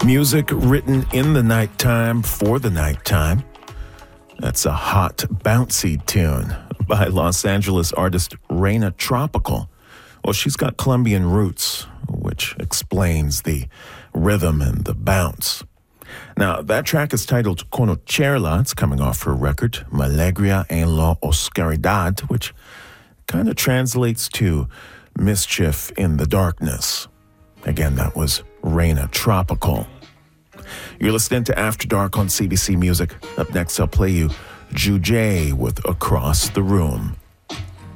Music written in the nighttime for the nighttime. That's a hot, bouncy tune by Los Angeles artist Reina Tropical. Well, she's got Colombian roots, which explains the rhythm and the bounce. Now, that track is titled Conocerla. It's coming off her record, Malegria en la Oscuridad, which kind of translates to mischief in the darkness. Again, that was Reina Tropical. You're listening to After Dark on CBC Music. Up next, I'll play you Jujay with Across the Room.